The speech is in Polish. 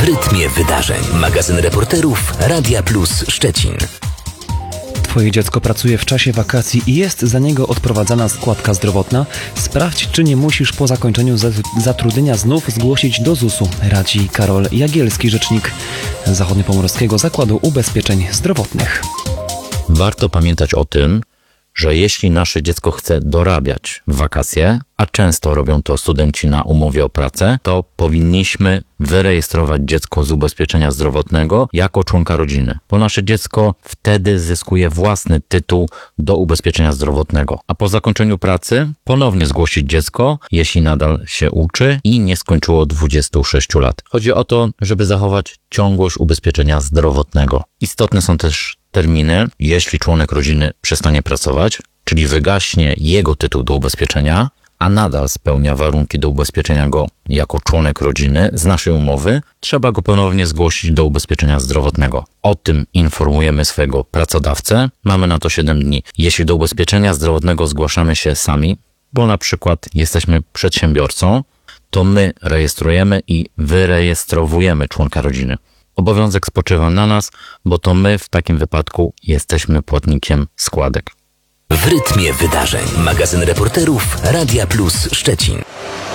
W rytmie wydarzeń. Magazyn reporterów Radia Plus Szczecin. Twoje dziecko pracuje w czasie wakacji i jest za niego odprowadzana składka zdrowotna? Sprawdź, czy nie musisz po zakończeniu zatrudnienia znów zgłosić do ZUS-u, radzi Karol Jagielski, rzecznik Zachodniopomorskiego Zakładu Ubezpieczeń Zdrowotnych. Warto pamiętać o tym, że jeśli nasze dziecko chce dorabiać w wakacje, a często robią to studenci na umowie o pracę, to powinniśmy wyrejestrować dziecko z ubezpieczenia zdrowotnego jako członka rodziny, bo nasze dziecko wtedy zyskuje własny tytuł do ubezpieczenia zdrowotnego. A po zakończeniu pracy ponownie zgłosić dziecko, jeśli nadal się uczy i nie skończyło 26 lat. Chodzi o to, żeby zachować ciągłość ubezpieczenia zdrowotnego. Istotne są też terminy, jeśli członek rodziny przestanie pracować, czyli wygaśnie jego tytuł do ubezpieczenia, a nadal spełnia warunki do ubezpieczenia go jako członek rodziny z naszej umowy, trzeba go ponownie zgłosić do ubezpieczenia zdrowotnego. O tym informujemy swojego pracodawcę. Mamy na to 7 dni. Jeśli do ubezpieczenia zdrowotnego zgłaszamy się sami, bo na przykład jesteśmy przedsiębiorcą, to my rejestrujemy i wyrejestrowujemy członka rodziny. Obowiązek spoczywa na nas, bo to my w takim wypadku jesteśmy płatnikiem składek. W rytmie wydarzeń. Magazyn reporterów Radia Plus Szczecin.